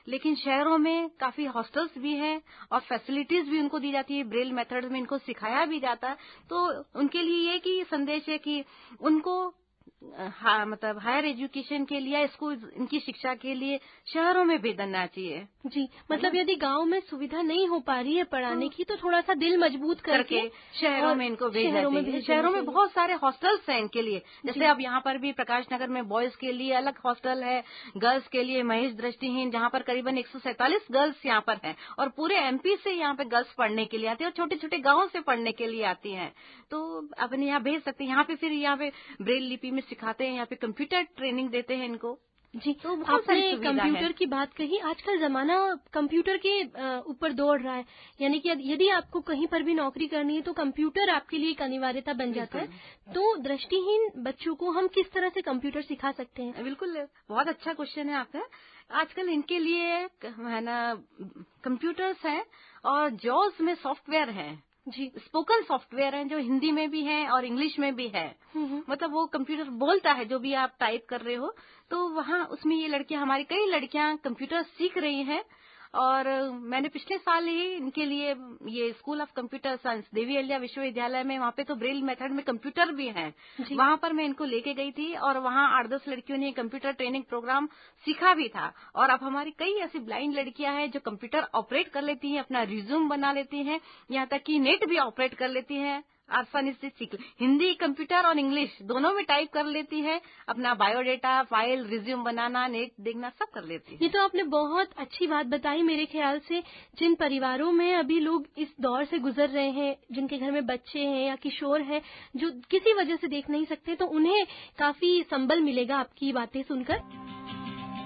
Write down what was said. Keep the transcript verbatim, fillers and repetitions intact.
लेकिन शहरों में काफी हॉस्टल्स भी हैं और फैसिलिटीज भी उनको दी जाती है, ब्रेल मेथड में इनको सिखाया भी जाता है। तो उनके लिए ये कि संदेश है कि उनको हाँ, मतलब हायर एजुकेशन के लिए, स्कूल इनकी शिक्षा के लिए शहरों में भेजना चाहिए। जी, मतलब यदि गांव में सुविधा नहीं हो पा रही है पढ़ाने की, तो थोड़ा सा दिल मजबूत करके, करके शहरों में इनको भेजना चाहिए। शहरों में बहुत सारे हॉस्टल्स हैं इनके लिए, जैसे अब यहाँ पर भी प्रकाश नगर में बॉयज के लिए अलग हॉस्टल है, गर्ल्स के लिए महेश दृष्टिहीन, जहाँ पर करीबन एक सौ सैंतालीस गर्ल्स यहाँ पर हैं और पूरे एमपी से यहाँ पे गर्ल्स पढ़ने के लिए आती है और छोटे छोटे गाँव से पढ़ने के लिए आती हैं। तो अपने यहाँ भेज सकते हैं। यहाँ पे फिर यहाँ पे ब्रेल लिपि में सिखाते हैं, यहाँ पे कंप्यूटर ट्रेनिंग देते हैं इनको। जी, तो आपने कंप्यूटर की बात कही। आजकल जमाना कंप्यूटर के ऊपर दौड़ रहा है, यानी कि यदि आपको कहीं पर भी नौकरी करनी है तो कंप्यूटर आपके लिए एक अनिवार्यता बन जाता है। तो दृष्टिहीन बच्चों को हम किस तरह से कंप्यूटर सिखा सकते हैं? बिल्कुल, बहुत अच्छा क्वेश्चन है आपका। आजकल इनके लिए है ना कंप्यूटर्स हैं और जॉब्स में सॉफ्टवेयर है जी, स्पोकन सॉफ्टवेयर है जो हिंदी में भी है और इंग्लिश में भी है। मतलब वो कंप्यूटर बोलता है जो भी आप टाइप कर रहे हो, तो वहाँ उसमें ये लड़कियां, हमारी कई लड़कियां कंप्यूटर सीख रही हैं। और मैंने पिछले साल ही इनके लिए ये school of computer science Devi Ahilya विश्वविद्यालय में, वहाँ पे तो ब्रेल मेथड में कंप्यूटर भी है, वहाँ पर मैं इनको लेके गई थी और वहाँ आठ दस लड़कियों ने कंप्यूटर ट्रेनिंग प्रोग्राम सीखा भी था। और अब हमारी कई ऐसी ब्लाइंड लड़कियां हैं जो कंप्यूटर ऑपरेट कर लेती हैं, अपना रिज्यूम बना लेती हैं, यहाँ तक कि नेट भी ऑपरेट कर लेती हैं, आसानी से सीख, हिंदी कंप्यूटर और इंग्लिश दोनों में टाइप कर लेती है, अपना बायोडेटा, फाइल, रिज्यूम बनाना, नेट देखना सब कर लेती है। ये तो आपने बहुत अच्छी बात बताई। मेरे ख्याल से जिन परिवारों में अभी लोग इस दौर से गुजर रहे हैं, जिनके घर में बच्चे हैं या किशोर हैं जो किसी वजह से देख नहीं सकते, तो उन्हें काफी संबल मिलेगा आपकी बातें सुनकर।